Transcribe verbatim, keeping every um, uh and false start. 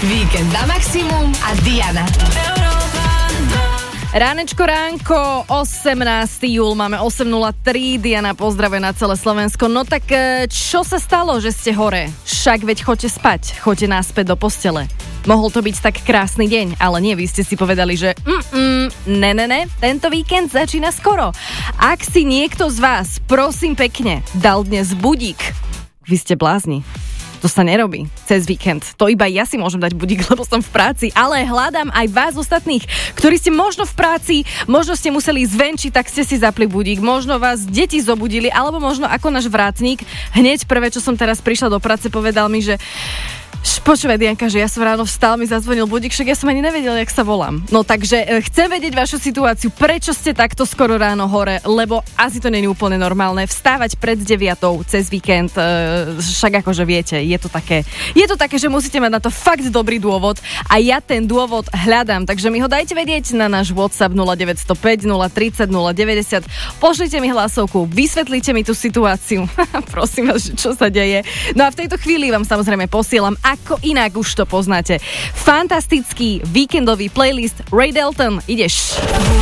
Víkend na maximum a Diana. Ránečko, ránko, osemnásteho júla, máme osem nula tri, Diana pozdravuje na celé Slovensko. No tak čo sa stalo, že ste hore? Však veď choďte spať, choďte naspäť do postele. Mohol to byť tak krásny deň, ale nie, vy ste si povedali, že mm, ne, ne, ne, tento víkend začína skoro. Ak si niekto z vás, prosím pekne, dal dnes budík, vy ste blázni. To sa nerobí cez víkend. To iba ja si môžem dať budík, lebo som v práci, ale hľadám aj vás ostatných, ktorí ste možno v práci, možno ste museli zvenčiť, tak ste si zapli budík, možno vás deti zobudili, alebo možno ako náš vrátnik, hneď prvé, čo som teraz prišla do práce, povedal mi, že počúvaj, Dianka, že ja som ráno vstal, mi zazvonil budík, však ja som ani nevedela, jak sa volám. No takže e, chcem vedieť vašu situáciu, prečo ste takto skoro ráno hore, lebo asi to nie je úplne normálne vstávať pred deviatou cez víkend, e, však akože viete, je to také, je to také, že musíte mať na to fakt dobrý dôvod a ja ten dôvod hľadám, takže mi ho dajte vedieť na náš WhatsApp nula deväť nula päť, nula tri nula, nula deväťdesiat, pošlite mi hlasovku, vysvetlite mi tú situáciu, prosím vás, čo sa deje. No a v tejto chvíli vám samozrejme posielam, ako inak už to poznáte. Fantastický víkendový playlist Ray Dalton, ideš.